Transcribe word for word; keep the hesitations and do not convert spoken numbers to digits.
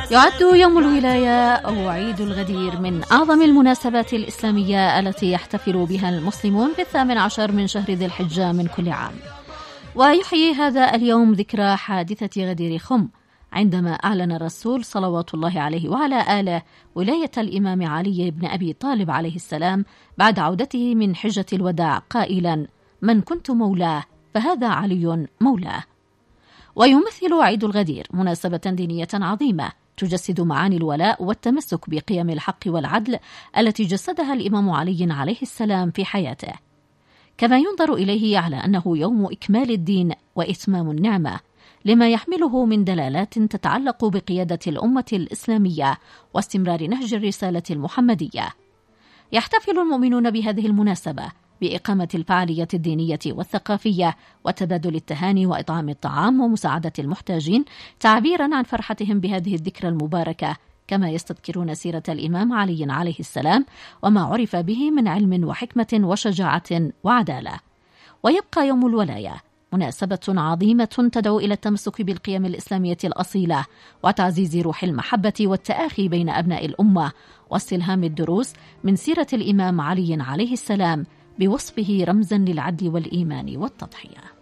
يعد يوم الولاية أو عيد الغدير من أعظم المناسبات الإسلامية التي يحتفل بها المسلمون في الثامن عشر من شهر ذي الحجة من كل عام. ويحيي هذا اليوم ذكرى حادثة غدير خم، عندما أعلن الرسول صلوات الله عليه وعلى آله ولاية الإمام علي بن أبي طالب عليه السلام بعد عودته من حجة الوداع قائلا: من كنت مولاه فهذا علي مولاه. ويمثل عيد الغدير مناسبة دينية عظيمة تجسد معاني الولاء والتمسك بقيم الحق والعدل التي جسدها الإمام علي عليه السلام في حياته، كما ينظر إليه على أنه يوم إكمال الدين وإتمام النعمة، لما يحمله من دلالات تتعلق بقيادة الأمة الإسلامية واستمرار نهج الرسالة المحمدية. يحتفل المؤمنون بهذه المناسبة بإقامة الفعالية الدينية والثقافية وتبادل التهاني وإطعام الطعام ومساعدة المحتاجين تعبيرا عن فرحتهم بهذه الذكرى المباركة، كما يستذكرون سيرة الإمام علي عليه السلام وما عرف به من علم وحكمة وشجاعة وعدالة. ويبقى يوم الولاية مناسبة عظيمة تدعو إلى التمسك بالقيم الإسلامية الأصيلة وتعزيز روح المحبة والتآخي بين أبناء الأمة، واستلهام الدروس من سيرة الإمام علي عليه السلام بوصفه رمزا للعدل والإيمان والتضحية.